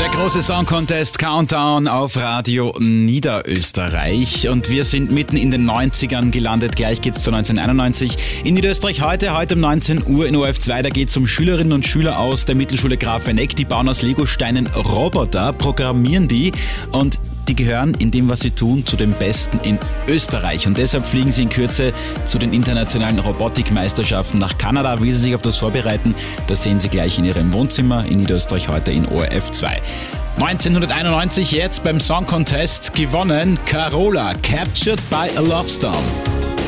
Der große Song Contest Countdown auf Radio Niederösterreich und wir sind mitten in den 90ern gelandet. Gleich geht's zu 1991 in Niederösterreich heute um 19 Uhr in ORF2. Da geht's um Schülerinnen und Schüler aus der Mittelschule Grafeneck. Die bauen aus Legosteinen Roboter, programmieren die und die gehören in dem, was sie tun, zu den Besten in Österreich. Und deshalb fliegen sie in Kürze zu den internationalen Robotikmeisterschaften nach Kanada. Wie sie sich auf das vorbereiten, das sehen Sie gleich in Ihrem Wohnzimmer in Niederösterreich heute in ORF2. 1991 jetzt beim Song Contest gewonnen Carola, Captured by a Love Storm.